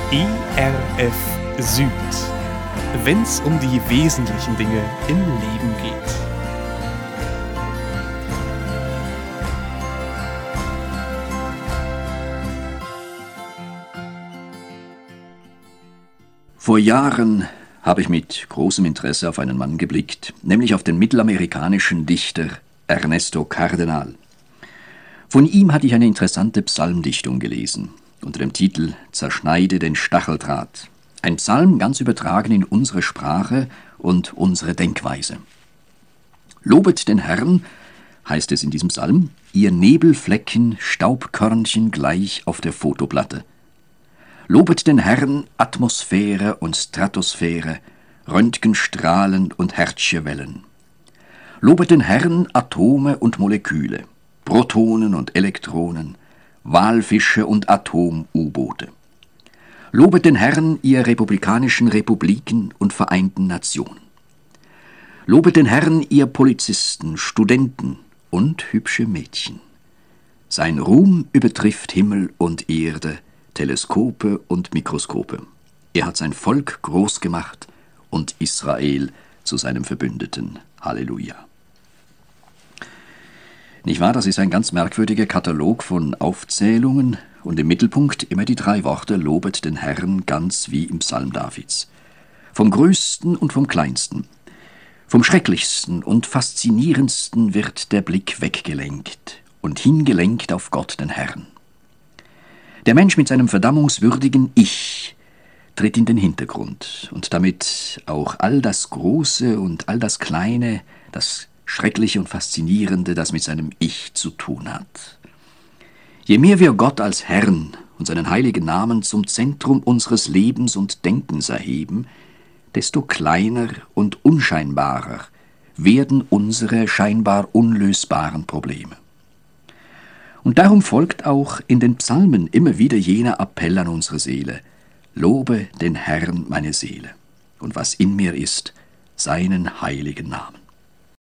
ERF Süd, wenn's um die wesentlichen Dinge im Leben geht. Vor Jahren habe ich mit großem Interesse auf einen Mann geblickt, nämlich auf den mittelamerikanischen Dichter Ernesto Cardenal. Von ihm hatte ich eine interessante Psalmdichtung gelesen, unter dem Titel »Zerschneide den Stacheldraht«. Ein Psalm ganz übertragen in unsere Sprache und unsere Denkweise. »Lobet den Herrn«, heißt es in diesem Psalm, »ihr Nebelflecken, Staubkörnchen gleich auf der Fotoplatte. Lobet den Herrn, Atmosphäre und Stratosphäre, Röntgenstrahlen und Hertzschewellen. Lobet den Herrn, Atome und Moleküle, Protonen und Elektronen, Walfische und Atom-U-Boote. Lobet den Herrn, ihr republikanischen Republiken und Vereinten Nationen. Lobet den Herrn, ihr Polizisten, Studenten und hübsche Mädchen. Sein Ruhm übertrifft Himmel und Erde, Teleskope und Mikroskope. Er hat sein Volk groß gemacht und Israel zu seinem Verbündeten. Halleluja. Nicht wahr, das ist ein ganz merkwürdiger Katalog von Aufzählungen und im Mittelpunkt immer die 3 Worte »Lobet den Herrn«, ganz wie im Psalm Davids. Vom Größten und vom Kleinsten, vom Schrecklichsten und Faszinierendsten wird der Blick weggelenkt und hingelenkt auf Gott, den Herrn. Der Mensch mit seinem verdammungswürdigen Ich tritt in den Hintergrund und damit auch all das Große und all das Kleine, das Schreckliche und Faszinierende, das mit seinem Ich zu tun hat. Je mehr wir Gott als Herrn und seinen heiligen Namen zum Zentrum unseres Lebens und Denkens erheben, desto kleiner und unscheinbarer werden unsere scheinbar unlösbaren Probleme. Und darum folgt auch in den Psalmen immer wieder jener Appell an unsere Seele: Lobe den Herrn, meine Seele, und was in mir ist, seinen heiligen Namen.